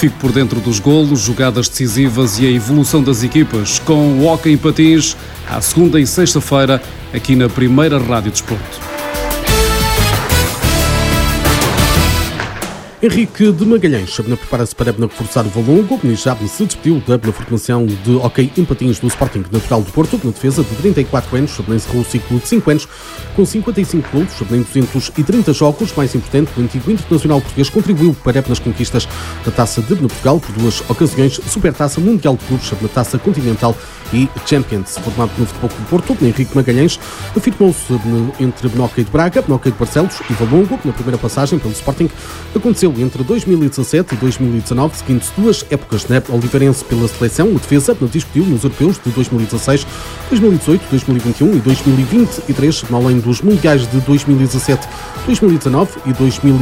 Fique por dentro dos golos, jogadas decisivas e a evolução das equipas com o Hóquei em Patins, à segunda e sexta-feira, aqui na Primeira Rádio Desporto. Henrique de Magalhães prepara-se para reforçar o Valongo. Já se despediu da formação de hóquei em patins do Sporting Natural do Porto. Na defesa de 34 anos, encerrou o ciclo de 5 anos com 55 golos em 230 jogos. Mais importante, o antigo internacional português contribuiu para as conquistas da Taça de Portugal por 2 ocasiões, Supertaça Mundial de Clubes, na Taça Continental e Champions. Formado no Futebol Clube do Porto, Henrique Magalhães afirmou-se entre Hóquei de Braga, Hóquei de Barcelos e Valongo. Na primeira passagem pelo Sporting aconteceu entre 2017 e 2019, seguindo-se 2 épocas na Oliveirense pela seleção. O defesa discutiu nos europeus de 2016, 2018, 2021 e 2023, além dos mundiais de 2017, 2019 e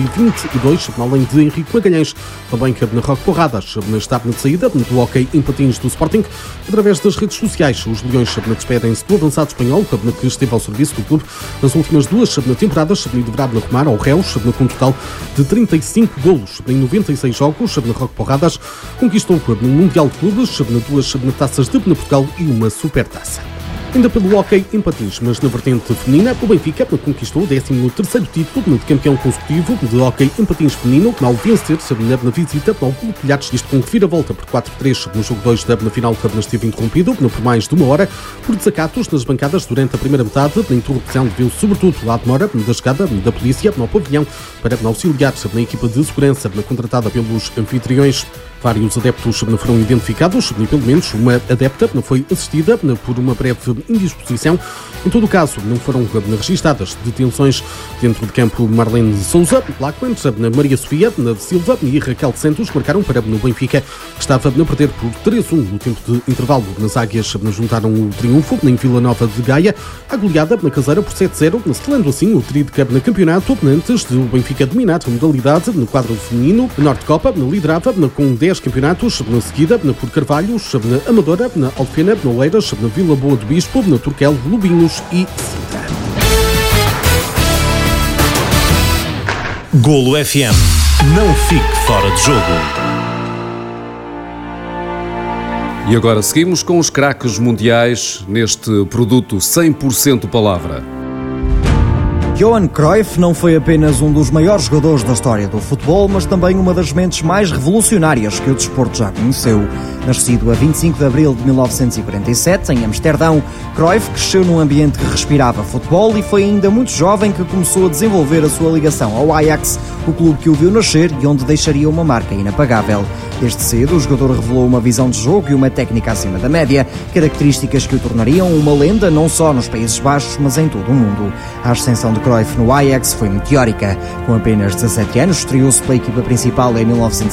2022, além de Henrique Magalhães. Também cabe na Roque Porradas, está na saída do hóquei em patins do Sporting. Através das redes sociais, os Leões despedem-se do avançado espanhol, que esteve ao serviço do clube nas últimas 2 temporadas e deverá arrumar ao Reus, com um total de 35 golos em 96 jogos. Na Roque Porradas conquistou o Mundial de Clubes, 2 taças de Portugal e uma Supertaça. Ainda pelo hóquei em patins, mas na vertente feminina, o Benfica conquistou o 13º título de campeão consecutivo de hóquei em patins feminino, ao vencer na visita ao Clube Pilhares, isto com reviravolta por 4-3 no jogo 2 da final, que esteve interrompido por mais de 1 hora por desacatos nas bancadas durante a primeira metade. A interrupção deviu sobretudo à demora da chegada da polícia ao pavilhão para auxiliar na equipa de segurança contratada pelos anfitriões. Vários adeptos foram identificados e pelo menos uma adepta foi assistida por uma breve indisposição. Em todo o caso, não foram registadas detenções dentro de campo. Marlene Souza, Blackman, Maria Sofia Silva e Raquel Santos marcaram para o Benfica, que estava a perder por 3-1 no tempo de intervalo. Nas águias juntaram o triunfo em Vila Nova de Gaia, a goleada na caseira por 7-0, selando assim o trio de campeonato, antes de o Benfica dominar a modalidade no quadro feminino. A Norte Copa liderava com 10 campeonatos, na seguida por Carvalhos, na Amadora, na Alfena, na Oeiras, na Vila Boa do Bispo, na Turquel, Lubinhos e Sintra. Golo FM. Não fique fora de jogo. E agora seguimos com os craques mundiais neste produto 100% palavra. Johan Cruyff não foi apenas um dos maiores jogadores da história do futebol, mas também uma das mentes mais revolucionárias que o desporto já conheceu. Nascido a 25 de abril de 1947, em Amsterdão, Cruyff cresceu num ambiente que respirava futebol e foi ainda muito jovem que começou a desenvolver a sua ligação ao Ajax, o clube que o viu nascer e onde deixaria uma marca inapagável. Desde cedo, o jogador revelou uma visão de jogo e uma técnica acima da média, características que o tornariam uma lenda não só nos Países Baixos, mas em todo o mundo. A ascensão de Cruyff no Ajax foi meteórica. Com apenas 17 anos, estreou-se pela equipa principal em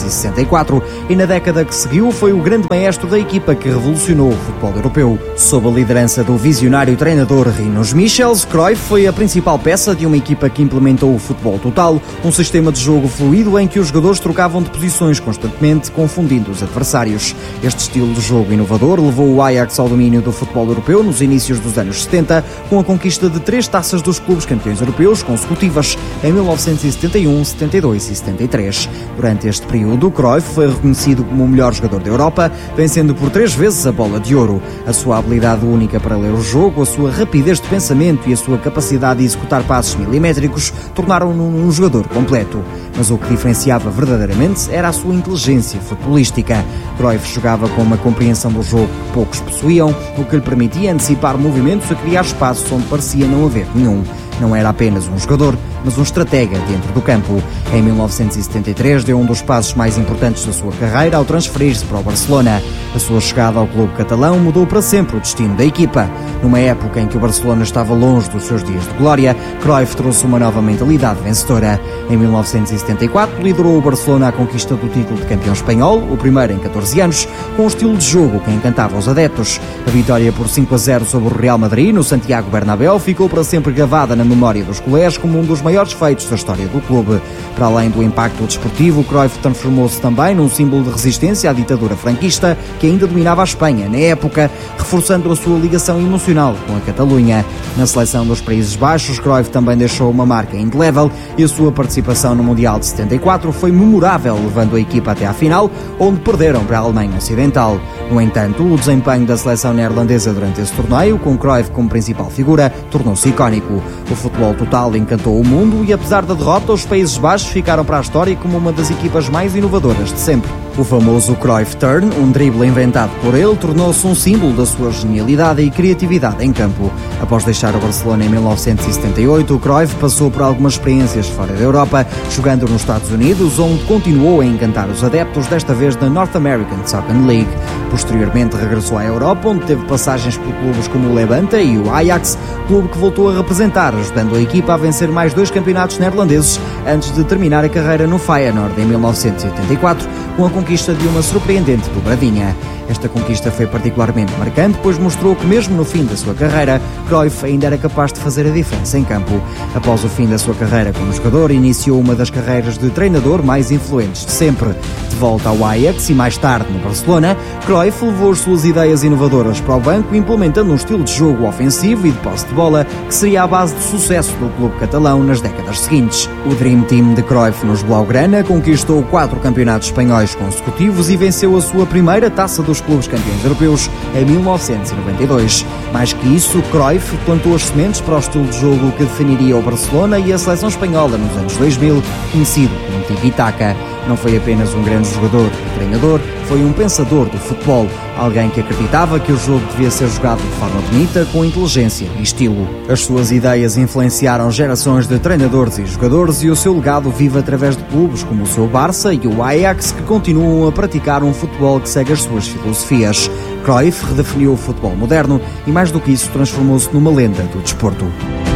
1964 e na década que seguiu foi o grande maestro da equipa que revolucionou o futebol europeu. Sob a liderança do visionário treinador Rinus Michels, Cruyff foi a principal peça de uma equipa que implementou o futebol total, um sistema de jogo fluido em que os jogadores trocavam de posições constantemente, confundindo os adversários. Este estilo de jogo inovador levou o Ajax ao domínio do futebol europeu nos inícios dos anos 70, com a conquista de 3 taças dos clubes campeões europeus consecutivas em 1971, 72 e 73. Durante este período, Cruyff foi reconhecido como o melhor jogador da Europa, vencendo por 3 vezes a Bola de Ouro. A sua habilidade única para ler o jogo, a sua rapidez de pensamento e a sua capacidade de executar passos milimétricos tornaram-no um jogador completo. Mas o que diferenciava verdadeiramente era a sua inteligência futebolística. Cruyff jogava com uma compreensão do jogo que poucos possuíam, o que lhe permitia antecipar movimentos a criar espaços onde parecia não haver nenhum. Não era apenas um jogador, mas um estratega dentro do campo. Em 1973 deu um dos passos mais importantes da sua carreira ao transferir-se para o Barcelona. A sua chegada ao clube catalão mudou para sempre o destino da equipa. Numa época em que o Barcelona estava longe dos seus dias de glória, Cruyff trouxe uma nova mentalidade vencedora. Em 1974 liderou o Barcelona à conquista do título de campeão espanhol, o primeiro em 14 anos, com um estilo de jogo que encantava os adeptos. A vitória por 5-0 sobre o Real Madrid no Santiago Bernabéu ficou para sempre gravada na memória dos culés como um dos maiores feitos da história do clube. Para além do impacto desportivo, Cruyff transformou-se também num símbolo de resistência à ditadura franquista que ainda dominava a Espanha na época, reforçando a sua ligação emocional com a Catalunha. Na seleção dos Países Baixos, Cruyff também deixou uma marca indelével e a sua participação no Mundial de 74 foi memorável, levando a equipa até à final, onde perderam para a Alemanha Ocidental. No entanto, o desempenho da seleção neerlandesa durante esse torneio, com Cruyff como principal figura, tornou-se icónico. O futebol total encantou o mundo e, apesar da derrota, os Países Baixos ficaram para a história como uma das equipas mais inovadoras de sempre. O famoso Cruyff Turn, um drible inventado por ele, tornou-se um símbolo da sua genialidade e criatividade em campo. Após deixar o Barcelona em 1978, o Cruyff passou por algumas experiências fora da Europa, jogando nos Estados Unidos, onde continuou a encantar os adeptos, desta vez da North American Soccer League. Posteriormente regressou à Europa, onde teve passagens por clubes como o Levante e o Ajax, clube que voltou a representar, ajudando a equipa a vencer mais 2 campeonatos neerlandeses antes de terminar a carreira no Feyenoord em 1984, com a conquista de uma surpreendente dobradinha. Esta conquista foi particularmente marcante, pois mostrou que mesmo no fim da sua carreira, Cruyff ainda era capaz de fazer a diferença em campo. Após o fim da sua carreira como jogador, iniciou uma das carreiras de treinador mais influentes de sempre. De volta ao Ajax e mais tarde no Barcelona, Cruyff levou as suas ideias inovadoras para o banco, implementando um estilo de jogo ofensivo e de posse de bola que seria a base de sucesso do clube catalão nas décadas seguintes. O Dream Team de Cruyff nos Blaugrana conquistou 4 campeonatos espanhóis consecutivos e venceu a sua primeira taça dos clubes campeões europeus em 1992. Mais que isso, Cruyff plantou as sementes para o estilo de jogo que definiria o Barcelona e a seleção espanhola nos anos 2000, conhecido como tiki-taka. Não foi apenas um grande jogador e treinador, foi um pensador do futebol, alguém que acreditava que o jogo devia ser jogado de forma bonita, com inteligência e estilo. As suas ideias influenciaram gerações de treinadores e jogadores e o seu legado vive através de clubes como o seu Barça e o Ajax, que continuam a praticar um futebol que segue as suas filosofias. Cruyff redefiniu o futebol moderno e, mais do que isso, transformou-se numa lenda do desporto.